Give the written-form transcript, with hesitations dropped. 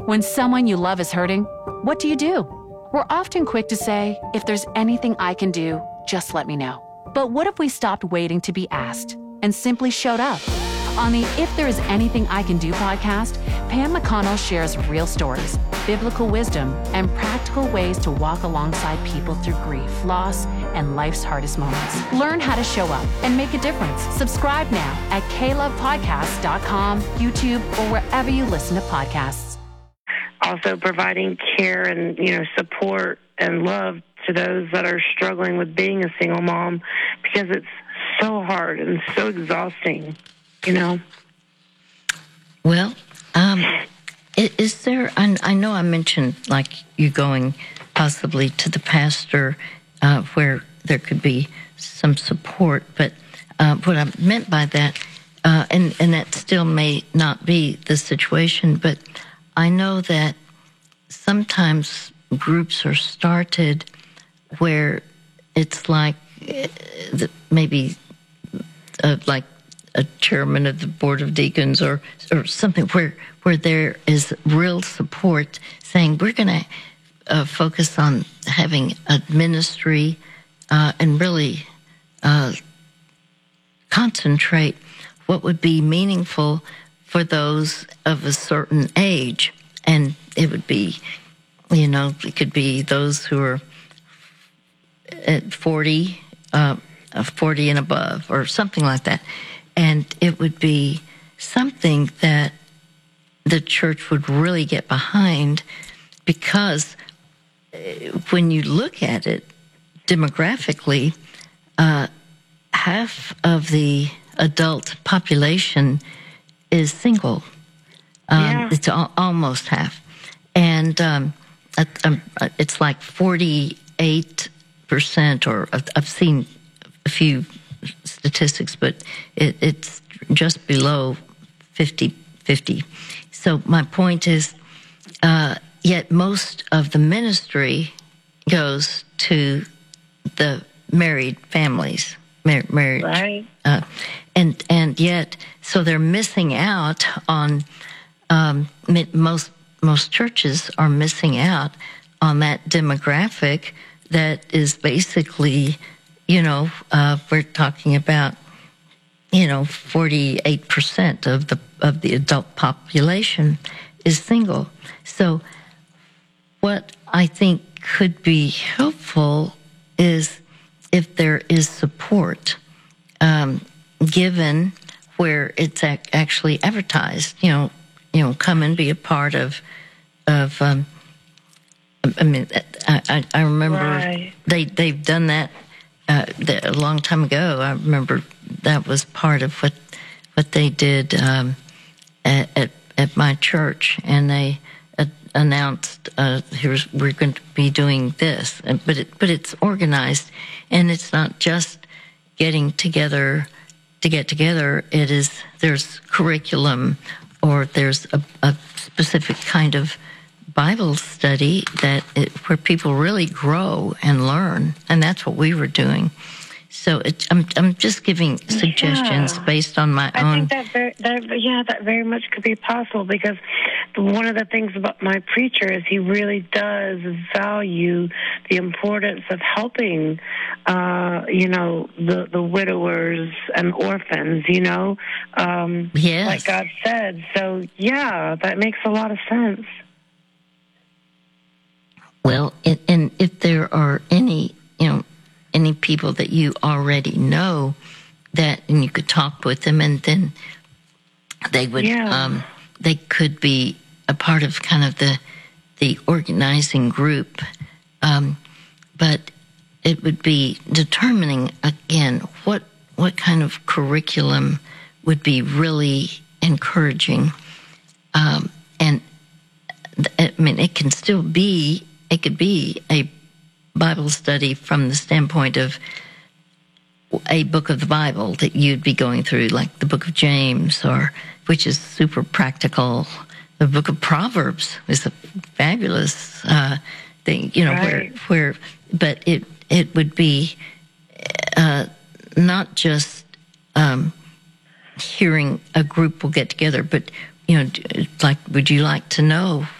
When someone you love is hurting, what do? We're often quick to say, if there's anything I can do, just let me know. But what if we stopped waiting to be asked and simply showed up? On the If There Is Anything I Can Do podcast, Pam McConnell shares real stories, biblical wisdom, and practical ways to walk alongside people through grief, loss, and life's hardest moments. Learn how to show up and make a difference. Subscribe now at klovepodcast.com, YouTube, or wherever you listen to podcasts. Also providing care and, support and love to those that are struggling with being a single mom, because it's so hard and so exhausting, Well, is there, I know I mentioned like you going possibly to the pastor where there could be some support, but what I meant by that, and that still may not be the situation, but I know that sometimes groups are started where it's like maybe like a chairman of the board of deacons or something where there is real support saying we're going to focus on having a ministry and really concentrate what would be meaningful for those of a certain age. And it would be, it could be those who are at 40 and above or something like that. And it would be something that the church would really get behind, because when you look at it demographically, half of the adult population is single. It's almost half. And it's like 48%, or I've seen a few statistics, but it's just below 50. So my point is, yet most of the ministry goes to the married families, marriage. Right. And yet, so they're missing out on, most churches are missing out on that demographic that is basically, we're talking about, 48% of the adult population is single. So what I think could be helpful is if there is support given where it's actually advertised, come and be a part of I remember right. they've done that a long time ago. I remember that was part of what they did at my church, and they announced we're going to be doing this, but it's organized, and it's not just getting together to get together. There's curriculum, or there's a specific kind of Bible study where people really grow and learn, and that's what we were doing. So I'm just giving suggestions based on my own. I think that very much could be possible, because one of the things about my preacher is he really does value the importance of helping, the widowers and orphans, Yes. like God said. So, that makes a lot of sense. Well, and if there are any people that you already know and you could talk with them, and then they would, they could be a part of kind of the organizing group. But it would be determining, again, what kind of curriculum would be really encouraging. And it can still be, it could be a Bible study from the standpoint of a book of the Bible that you'd be going through, like the book of James, which is super practical. The book of Proverbs is a fabulous thing, right. but it would be not just hearing a group will get together, but like, would you like to know